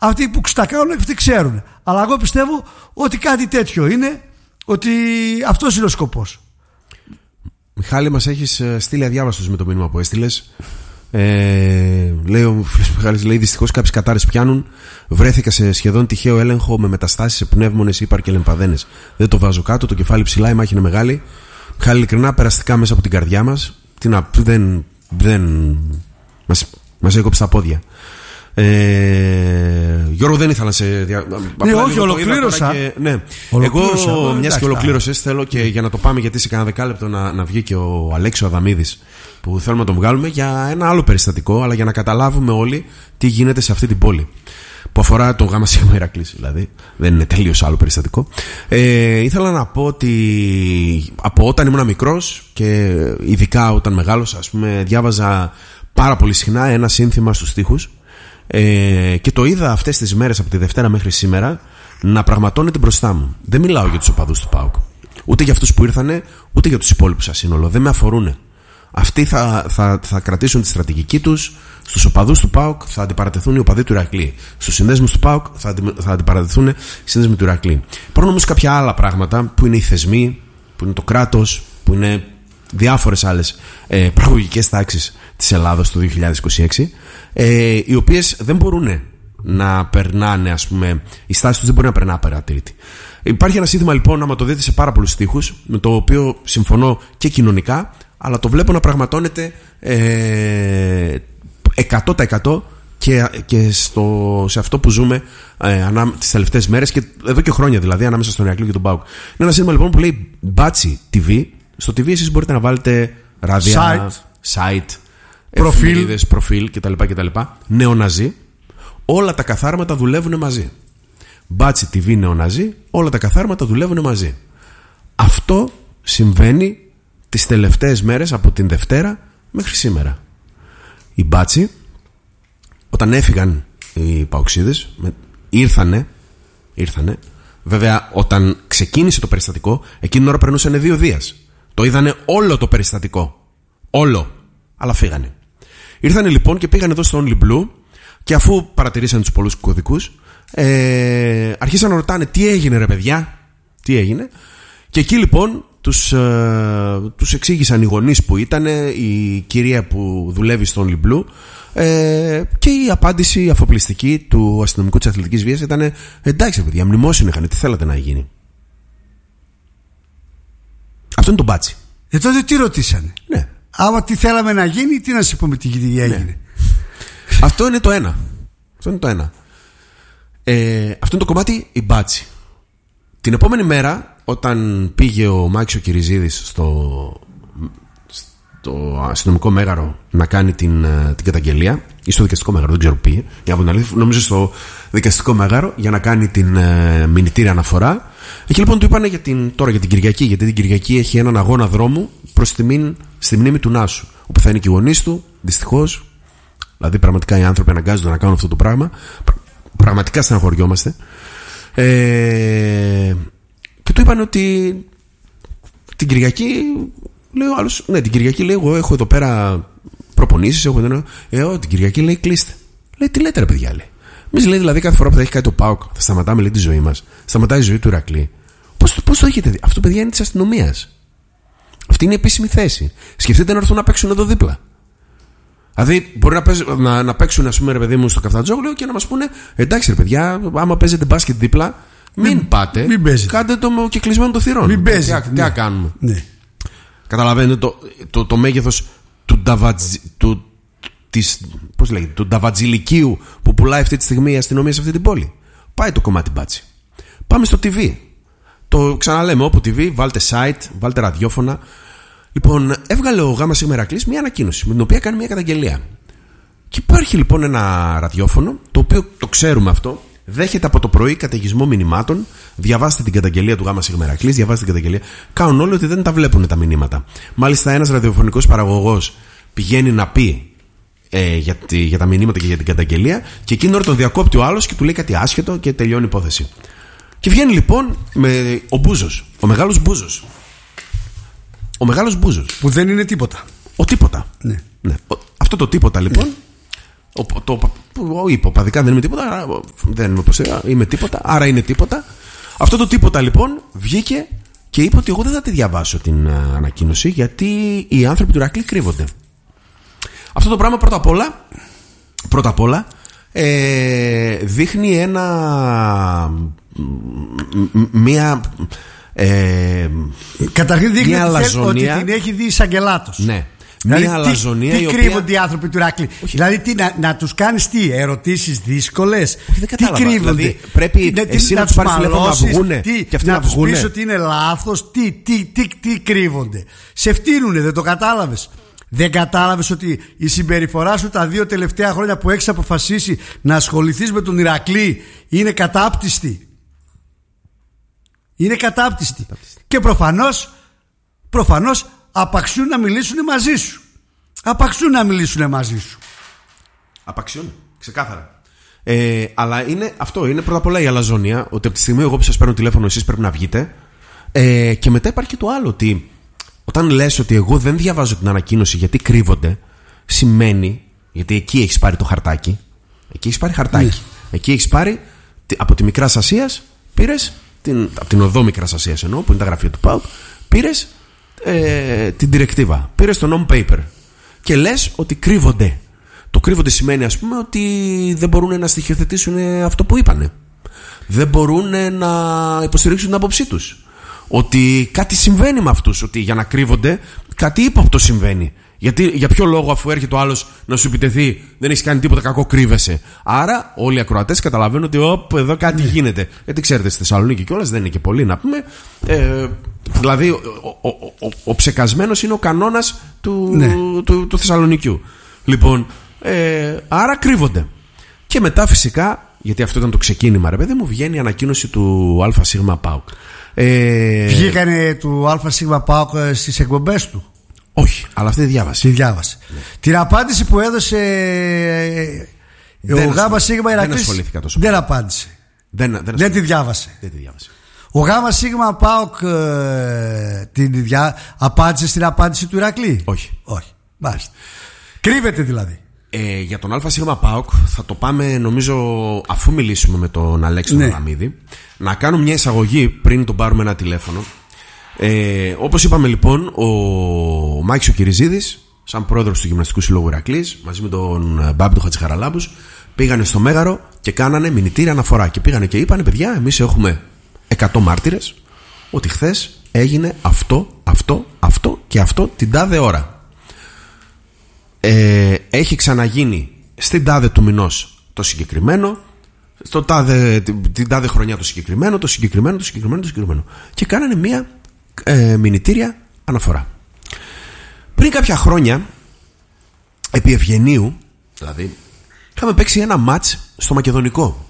Αυτοί που τα κάνουν, αυτοί ξέρουν. Αλλά εγώ πιστεύω ότι κάτι τέτοιο είναι, ότι αυτός είναι ο σκοπός. Μιχάλη, μας έχεις στείλει αδιάβαστος με το μήνυμα που έστειλες. Λέει ο φίλος Μιχάλης, λέει, δυστυχώς κάποιες κατάρρες πιάνουν. Βρέθηκα σε σχεδόν τυχαίο έλεγχο με μεταστάσεις σε πνεύμονες, ύπαρ και λεμφαδένες. Δεν το βάζω κάτω, το κεφάλι ψηλά, η μάχη είναι μεγάλη. Μιχάλη, ειλικρινά, περαστικά μέσα από την καρδιά μας. Δεν μας έκοψε τα πόδια. Γιώργο, δεν ήθελα να σε ναι, όχι, ολοκλήρωσα. Ναι. Εγώ, μιας και ολοκλήρωσες, θέλω και για να το πάμε, γιατί σε κανένα δεκάλεπτο να βγει και ο Αλέξης Αδαμίδης, που θέλουμε να τον βγάλουμε για ένα άλλο περιστατικό, αλλά για να καταλάβουμε όλοι τι γίνεται σε αυτή την πόλη. Που αφορά τον Γάμα Σίγμα Ηρακλής, δηλαδή. Δεν είναι τελείως άλλο περιστατικό. Ήθελα να πω ότι από όταν ήμουν μικρός και ειδικά όταν μεγάλωσα, ας πούμε, διάβαζα πάρα πολύ συχνά ένα σύνθημα στους στίχους. Και το είδα αυτές τις μέρες από τη Δευτέρα μέχρι σήμερα να πραγματώνεται μπροστά μου. Δεν μιλάω για τους οπαδούς του ΠΑΟΚ, ούτε για αυτούς που ήρθανε, ούτε για τους υπόλοιπους σαν σύνολο. Δεν με αφορούν. Αυτοί θα κρατήσουν τη στρατηγική τους. Στους οπαδούς του ΠΑΟΚ θα αντιπαρατεθούν οι οπαδοί του Ηρακλή. Στους συνδέσμους του ΠΑΟΚ θα αντιπαρατεθούν οι συνδέσμοι του Ηρακλή. Υπάρχουν όμως κάποια άλλα πράγματα που είναι οι θεσμοί, που είναι το κράτος, που είναι διάφορες άλλες παραγωγικές τάξεις της Ελλάδος το 2026, οι οποίες δεν μπορούν να περνάνε, ας πούμε, η στάση τους δεν μπορεί να περνά απαρατήρητη. Υπάρχει ένα σύνθημα, λοιπόν, άμα το δείτε σε πάρα πολλούς στίχους, με το οποίο συμφωνώ και κοινωνικά, αλλά το βλέπω να πραγματώνεται 100% και σε αυτό που ζούμε τις τελευταίες μέρες και εδώ και χρόνια, δηλαδή, ανάμεσα στον Ηρακλή και τον ΠΑΟΚ. Είναι ένα σύνθημα, λοιπόν, που λέει Μπάτσι TV. Στο TV εσείς μπορείτε να βάλετε ράδια, site, προφίλ κτλ. Νεοναζί. Όλα τα καθάρματα δουλεύουν μαζί. Μπάτσι TV νεοναζί. Όλα τα καθάρματα δουλεύουν μαζί. Αυτό συμβαίνει τις τελευταίες μέρες από την Δευτέρα μέχρι σήμερα. Οι Μπάτσι, όταν έφυγαν οι Παοξίδες, ήρθανε. Βέβαια, όταν ξεκίνησε το περιστατικό, εκείνη την ώρα περνούσαν 2 Δίας. Το είδανε όλο το περιστατικό. Όλο. Αλλά φύγανε. Ήρθανε λοιπόν και πήγανε εδώ στο Only Blue, και αφού παρατηρήσαν τους πολλούς κωδικούς, αρχίσαν να ρωτάνε τι έγινε, ρε παιδιά, τι έγινε. Και εκεί λοιπόν τους εξήγησαν οι γονείς που ήταν, η κυρία που δουλεύει στο Only Blue, και η απάντηση αφοπλιστική του αστυνομικού της αθλητικής βίας ήταν: εντάξει, ρε παιδιά, μνημόσυνο είχαν, τι θέλατε να γίνει. Αυτό είναι το μπάτσι. Τότε τι ρωτήσανε? Ναι. Άμα τι θέλαμε να γίνει, τι να σου πούμε τι έγινε. Ναι. Αυτό είναι το ένα. Αυτό είναι το κομμάτι, η μπάτσι. Την επόμενη μέρα, όταν πήγε ο Μάκης ο Κυριζίδης στο αστυνομικό μέγαρο να κάνει την καταγγελία, ή στο δικαστικό μέγαρο, δεν ξέρω που πήγε, για να πω την αλήθεια, νομίζω στο δικαστικό μέγαρο, για να κάνει την μηνυτήρια αναφορά. Εκεί λοιπόν του είπανε τώρα για την Κυριακή, γιατί την Κυριακή έχει έναν αγώνα δρόμου στη μνήμη του Νάσου, όπου θα είναι και οι γονείς του, δυστυχώς. Δηλαδή πραγματικά οι άνθρωποι αναγκάζονται να κάνουν αυτό το πράγμα. Πραγματικά στεναχωριόμαστε. Και του είπαν ότι την Κυριακή, λέει ο άλλος, ναι, την Κυριακή, λέει, εγώ έχω εδώ πέρα προπονήσεις, την Κυριακή, λέει, κλείστε. Λέει, τι λέτε, ρε παιδιά, λέει. Εμείς, λέει, δηλαδή κάθε φορά που θα έχει κάτι το ΠΑΟΚ θα σταματάμε, λέει, τη ζωή μας. Σταματάει η ζωή του Ηρακλή. Πώς το έχετε δει? Αυτό, παιδιά, είναι της αστυνομίας. Αυτή είναι η επίσημη θέση. Σκεφτείτε να έρθουν να παίξουν εδώ δίπλα. Δηλαδή, μπορεί να παίξουν, ας πούμε, ρε παιδί μου, στο Καφτατζόγλιο και να μας πούνε: εντάξει, ρε παιδιά, άμα παίζετε μπάσκετ δίπλα, μην πάτε. Κάντε το με κεκλεισμένο των θυρών. Μην παίζετε. Τι να κάνουμε. Ναι. Καταλαβαίνετε το μέγεθος του νταβατζιλικίου που πουλάει αυτή τη στιγμή η αστυνομία σε αυτή την πόλη. Πάει το κομμάτι μπάτσι. Πάμε στο TV. Το ξαναλέμε, όπου TV, βάλτε site, βάλτε ραδιόφωνα. Λοιπόν, έβγαλε ο Γάμα Σίγμα Ηρακλής μια ανακοίνωση με την οποία κάνει μια καταγγελία. Και υπάρχει λοιπόν ένα ραδιόφωνο, το οποίο το ξέρουμε αυτό, δέχεται από το πρωί καταιγισμό μηνυμάτων. Διαβάστε την καταγγελία του Γάμα Σίγμα Ηρακλής, διαβάστε την καταγγελία. Κάνουν όλοι ότι δεν τα βλέπουν τα μηνύματα. Μάλιστα, ένας ραδιοφωνικός παραγωγός πηγαίνει να πει για τα μηνύματα και για την καταγγελία, και εκείνη ώρα τον διακόπτει ο άλλος και του λέει κάτι άσχετο και τελειώνει η υπόθεση. Και βγαίνει λοιπόν ο Μπούζος, ο μεγάλος Μπούζος. Ο μεγάλος Μπούζος. Που δεν είναι τίποτα. Ο τίποτα. Ναι. Ναι. Αυτό το τίποτα λοιπόν, Είπε οπαδικά δεν είμαι τίποτα, δεν είμαι τίποτα, άρα είναι τίποτα. Αυτό το τίποτα λοιπόν βγήκε και είπε ότι εγώ δεν θα τη διαβάσω την ανακοίνωση, γιατί οι άνθρωποι του Ηρακλή κρύβονται. Αυτό το πράγμα πρώτα απ' όλα δείχνει μία καταρχήν δείχνει ότι την έχει δει εισαγγελάτος. Ναι. Δηλαδή, μία αλαζονία τι κρύβονται οι άνθρωποι του Ηρακλή? Δηλαδή να τους κάνεις ερωτήσεις δύσκολες? Τι κρύβονται? Δηλαδή, πρέπει εσύ να τους πάρεις τηλέφωνο να βγούνε και αυτοί να τους πεις ότι είναι λάθος? Τι κρύβονται? Σε φτύνουνε, δεν το κατάλαβες? Δεν κατάλαβες ότι η συμπεριφορά σου τα 2 τελευταία χρόνια που έχεις αποφασίσει να ασχοληθείς με τον Ηρακλή είναι κατάπτυστη? Είναι κατάπτυστη. Και προφανώς απαξιούν να μιλήσουν μαζί σου. Απαξιούν, ξεκάθαρα. Αλλά είναι πρώτα απ' όλα η αλαζονία, ότι από τη στιγμή εγώ που σας παίρνω τηλέφωνο εσείς πρέπει να βγείτε. Και μετά υπάρχει και το άλλο, ότι όταν λες ότι εγώ δεν διαβάζω την ανακοίνωση γιατί κρύβονται, σημαίνει, γιατί εκεί έχεις πάρει το χαρτάκι. Εκεί έχεις πάρει χαρτάκι. Εκεί έχεις πάρει από τη Μικράς Ασίας, πήρες από την οδό Μικράς Ασίας εννοώ, που είναι τα γραφεία του ΠΑΟΚ, πήρες την διρεκτίβα, πήρες το non-paper και λες ότι κρύβονται. Το κρύβονται σημαίνει, ας πούμε, ότι δεν μπορούν να στοιχειοθετήσουν αυτό που είπανε. Δεν μπορούν να υποστηρίξουν την άποψή τους. Ότι κάτι συμβαίνει με αυτούς. Ότι για να κρύβονται, κάτι ύποπτο συμβαίνει. Γιατί, για ποιο λόγο, αφού έρχεται ο άλλος να σου επιτεθεί, δεν έχεις κάνει τίποτα κακό, κρύβεσαι? Άρα, όλοι οι ακροατές καταλαβαίνουν ότι εδώ κάτι γίνεται. Γιατί ξέρετε, στη Θεσσαλονίκη κιόλας δεν είναι και πολύ να πούμε. Δηλαδή, ο ψεκασμένος είναι ο κανόνας του Θεσσαλονικιού. Λοιπόν, άρα κρύβονται. Και μετά, φυσικά, γιατί αυτό ήταν το ξεκίνημα, ρε παιδί μου, βγαίνει η ανακοίνωση του ΑΣ ΠΑΟΚ. Βγήκανε του ΑΣ ΠΑΟΚ στις εκπομπές του? Όχι, αλλά αυτή τη διάβασε. Ναι. Την απάντηση που έδωσε ο ΓΣ Ηρακλής δεν ασχολήθηκα τόσο. Δεν απάντησε. Δεν τη διάβασε. Ο ΓΣ ΠΑΟΚ απάντησε στην απάντηση του Ηρακλή? Όχι. Μάλιστα. Κρύβεται δηλαδή. Για τον ΑΣ ΠΑΟΚ θα το πάμε, νομίζω, αφού μιλήσουμε με τον Αλέξη τον Αδαμίδη, να κάνουμε μια εισαγωγή πριν τον πάρουμε ένα τηλέφωνο. Όπως είπαμε λοιπόν, ο Μάκης ο Κυριζίδης, σαν πρόεδρος του Γυμναστικού Συλλόγου Ηρακλής, μαζί με τον Μπάμπη του Χατζηχαραλάμπους, πήγανε στο Μέγαρο και κάνανε μηνυτήρια αναφορά. Και πήγανε και είπανε, παιδιά, εμείς έχουμε 100 μάρτυρες ότι χθες έγινε αυτό και αυτό την τάδε ώρα. Έχει ξαναγίνει στην τάδε του μηνός το συγκεκριμένο, την τάδε χρονιά το συγκεκριμένο. Και κάνανε μία μηνυτήρια αναφορά. Πριν κάποια χρόνια, επί Ευγενίου δηλαδή, είχαμε παίξει ένα μάτς στο Μακεδονικό.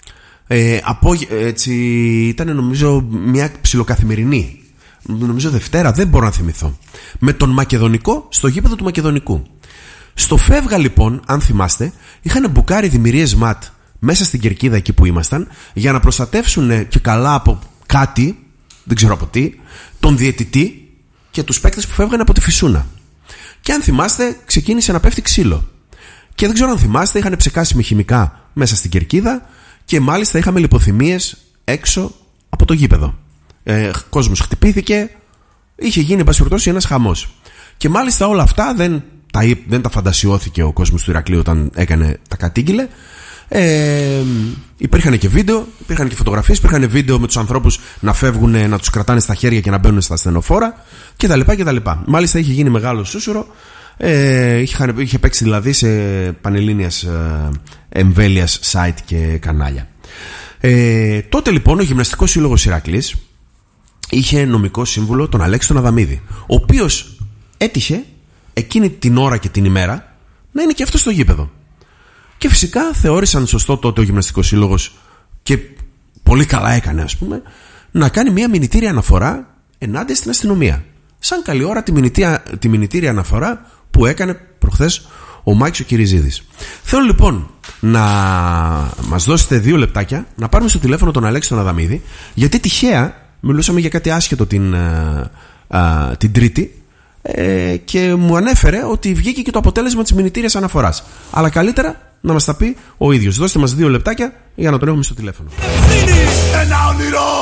Έτσι, ήταν νομίζω μια ψιλοκαθημερινή, νομίζω Δευτέρα, δεν μπορώ να θυμηθώ, με τον Μακεδονικό στο γήπεδο του Μακεδονικού. Στο Φεύγα λοιπόν, αν θυμάστε, είχαν μπουκάρει δημιουργίες ΜΑΤ μέσα στην κερκίδα εκεί που ήμασταν, για να προστατεύσουν και καλά από κάτι, δεν ξέρω από τι, τον διαιτητή και τους παίκτες που φεύγανε από τη Φυσούνα. Και αν θυμάστε, ξεκίνησε να πέφτει ξύλο. Και δεν ξέρω αν θυμάστε, είχαν ψεκάσει με χημικά μέσα στην κερκίδα και μάλιστα είχαμε λιποθυμίες έξω από το γήπεδο. Κόσμος χτυπήθηκε, είχε γίνει εν πάση περιπτώσει ένας χαμός. Και μάλιστα όλα αυτά δεν τα φαντασιώθηκε ο κόσμος του Ηρακλείου όταν τα κατήγγειλε. Υπήρχαν και βίντεο, υπήρχαν και φωτογραφίες, υπήρχαν βίντεο με τους ανθρώπους να φεύγουν, να τους κρατάνε στα χέρια και να μπαίνουν στα ασθενοφόρα κτλ. Μάλιστα είχε γίνει μεγάλο σούσουρο. Είχε παίξει δηλαδή σε πανελλήνιας εμβέλειας site και κανάλια. Τότε λοιπόν ο Γυμναστικός Σύλλογος Ηρακλής είχε νομικό σύμβουλο τον Αλέξη τον Αδαμίδη, ο οποίος έτυχε εκείνη την ώρα και την ημέρα να είναι και αυτό στο γήπεδο. Και φυσικά θεώρησαν σωστό τότε ο Γυμναστικός Σύλλογος, και πολύ καλά έκανε, ας πούμε, να κάνει μια μηνυτήρια αναφορά ενάντια στην αστυνομία. Σαν καλή ώρα τη μηνυτήρια αναφορά που έκανε προχθές ο Μάκης ο Κυριζίδης. Θέλω λοιπόν να μας δώσετε 2 λεπτάκια να πάρουμε στο τηλέφωνο τον Αλέξη τον Αδαμίδη, γιατί τυχαία μιλούσαμε για κάτι άσχετο την Τρίτη, και μου ανέφερε ότι βγήκε και το αποτέλεσμα της μηνυτήριας αναφοράς. Αλλά καλύτερα να μας τα πει ο ίδιος. Δώστε μας 2 λεπτάκια για να τον έχουμε στο τηλέφωνο. Ένα όνειρο